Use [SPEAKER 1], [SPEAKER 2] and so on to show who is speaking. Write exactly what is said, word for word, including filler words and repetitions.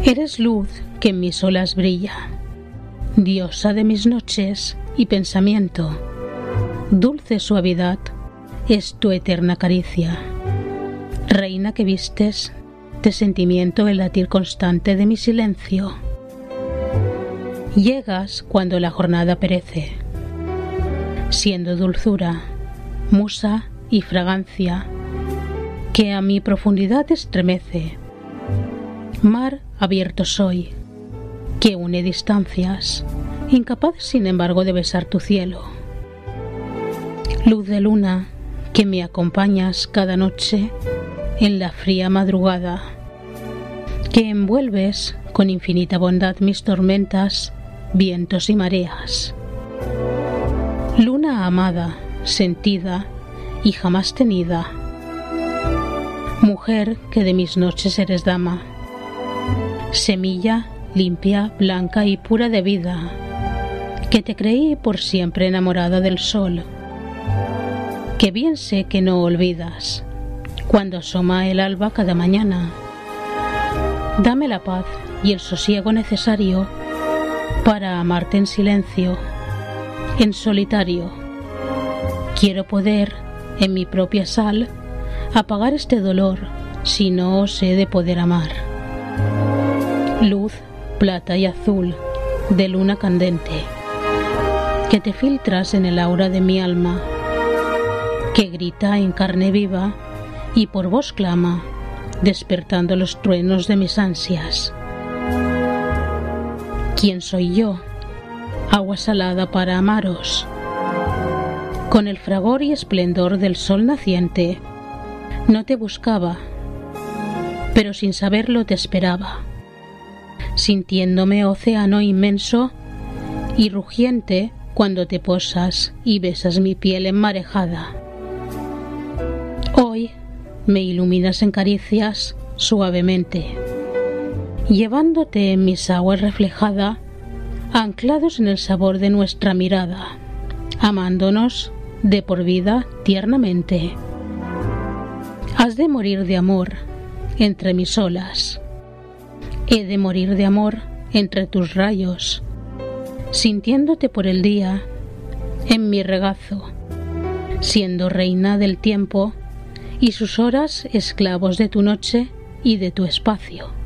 [SPEAKER 1] Eres luz que en mis olas brilla, diosa de mis noches y pensamiento. Dulce suavidad es tu eterna caricia, reina que vistes de sentimiento el latir constante de mi silencio. Llegas cuando la jornada perece, siendo dulzura, musa y fragancia que a mi profundidad estremece. Mar abierto soy, que une distancias, incapaz sin embargo de besar tu cielo. Luz de luna, que me acompañas cada noche en la fría madrugada, que envuelves con infinita bondad mis tormentas, vientos y mareas. Luna amada, sentida y jamás tenida, mujer que de mis noches eres dama, semilla limpia, blanca y pura de vida, que te creí por siempre enamorada del sol, que bien sé que no olvidas cuando asoma el alba cada mañana. Dame la paz y el sosiego necesario para amarte en silencio, en solitario. Quiero poder, en mi propia sal, apagar este dolor si no osé de poder amar. Luz, plata y azul de luna candente, que te filtras en el aura de mi alma, que grita en carne viva y por voz clama, despertando los truenos de mis ansias. ¿Quién soy yo? Agua salada para amaros. Con el fragor y esplendor del sol naciente, no te buscaba, pero sin saberlo te esperaba, sintiéndome océano inmenso y rugiente cuando te posas y besas mi piel enmarejada. Hoy me iluminas en caricias suavemente, llevándote en mis aguas reflejada, anclados en el sabor de nuestra mirada, amándonos de por vida tiernamente. Has de morir de amor entre mis olas, he de morir de amor entre tus rayos, sintiéndote por el día en mi regazo, siendo reina del tiempo y sus horas esclavos de tu noche y de tu espacio.